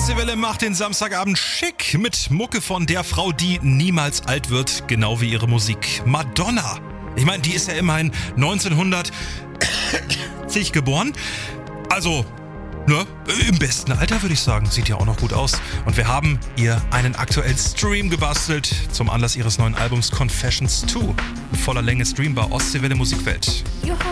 Ostseewelle macht den Samstagabend schick mit Mucke von der Frau, die niemals alt wird, genau wie ihre Musik. Madonna. Ich meine, die ist ja immerhin 1960 geboren. Also, ne, im besten Alter würde ich sagen. Sieht ja auch noch gut aus. Und wir haben ihr einen aktuellen Stream gebastelt zum Anlass ihres neuen Albums Confessions 2. In voller Länge streambar Ostseewelle Musikwelt. Juhu.